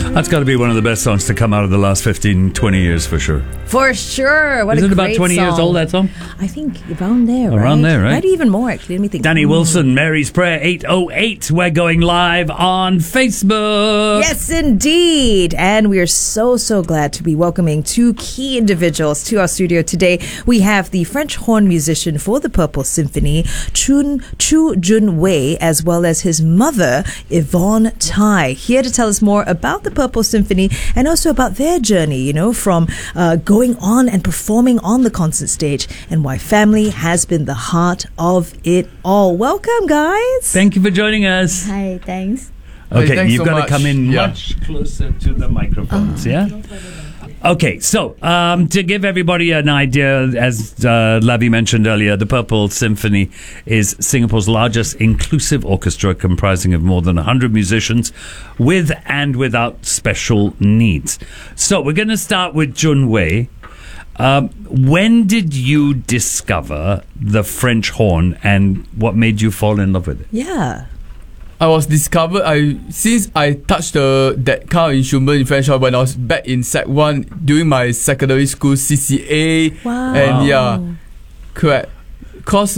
That's got to be one of the best songs to come out of the last 15, 20 years for sure. For sure. What Is a it great about 20 song. years old, that song? I think around there, Around there, right? Maybe even more, actually. Let me think. Danny Wilson, Mary's Prayer 808. We're going live on Facebook. Yes, indeed. And we are so glad to be welcoming two key individuals to our studio today. We have the French horn musician for the Purple Symphony, Chu Jun Wei, as well as his mother, Yvonne Tai, here to tell us more about the Purple Symphony and also about their journey, from going on and performing on the concert stage and why family has been the heart of it all. Welcome, guys. Thank you for joining us. Hi, thanks. Okay, thanks you've so got to much. come in Yeah. much closer to the microphones, yeah? Okay, so to give everybody an idea, as Lavi mentioned earlier, the Purple Symphony is Singapore's largest inclusive orchestra comprising of more than 100 musicians with and without special needs. So we're going to start with Jun Wei. When did you discover the French horn and what made you fall in love with it? Yeah. I was discovered. Since I touched that kind of instrument in French horn when I was back in Sec 1 during my secondary school CCA. Wow. And yeah, correct. Cause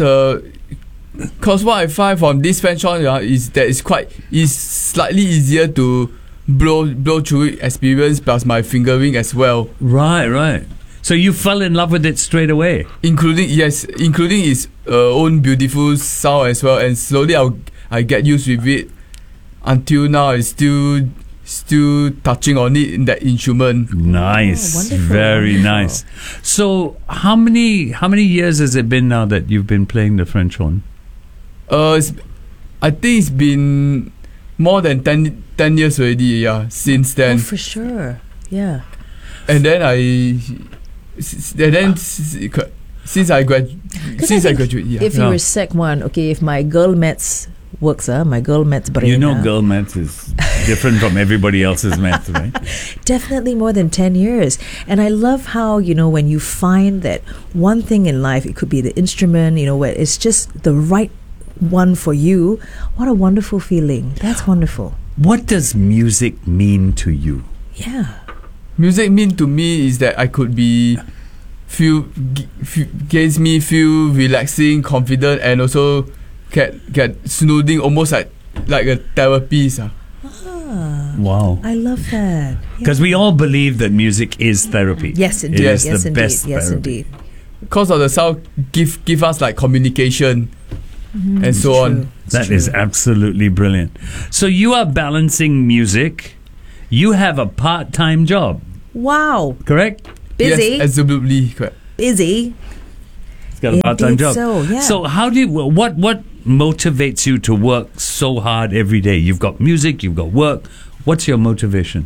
what I find from this French horn is that it's slightly easier to blow through it, experience plus my fingering as well. Right. So you fell in love with it straight away? Including its own beautiful sound as well, and slowly I get used with it until now. I'm still touching on it in that instrument. Nice. Oh, wonderful, Very wonderful. nice. So how many years has it been now that you've been playing the French horn? I think it's been more than 10 years already, yeah, since then. Oh, for sure. Yeah. And then since I graduated, yeah. If you were Sec 1, okay, if my girl maths works, my girl maths brain. You know girl maths is different from everybody else's maths, right? Definitely more than 10 years. And I love how, when you find that one thing in life, it could be the instrument, where it's just the right one for you. What a wonderful feeling. That's wonderful. What does music mean to you? Yeah. Music mean to me is that I could be gets me feel relaxing, confident, and also get soothing, almost like a therapist. Wow. I love that. Because we all believe that music is therapy. Yes, indeed. It is Yes, the indeed. best Yes, therapy. indeed. Because of the sound give us like communication and so True. on. That is absolutely brilliant. So you are balancing music. You have a part-time job, Wow. correct? Busy. Yes, absolutely correct. Busy. It's got a part-time Indeed job. so, yeah. So how do you, what motivates you to work so hard every day? You've got music, you've got work. What's your motivation?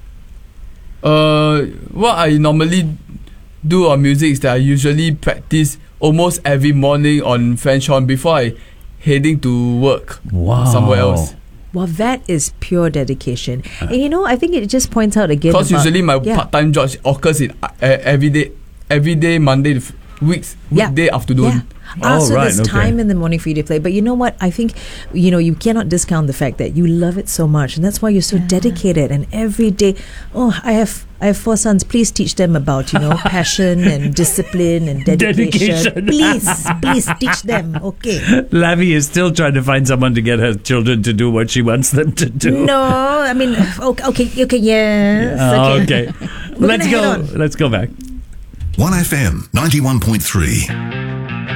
What I normally do on music is that I usually practice almost every morning on French horn before I heading to work somewhere else. Well, that is pure dedication. And I think it just points out again Because about, usually my yeah. part-time job occurs in every day Monday to weekday afternoon. Yeah. Oh, So right, there's okay. time in the morning for you to play. But you know what? I think, you cannot discount the fact that you love it so much. And that's why you're so dedicated. And every day, I have 4 sons. Please teach them about, passion and discipline and dedication. Please teach them. Okay. Lavi is still trying to find someone to get her children to do what she wants them to do. No, I mean, okay, yes. Okay. We're gonna head on. Let's go back. 1FM 91.3.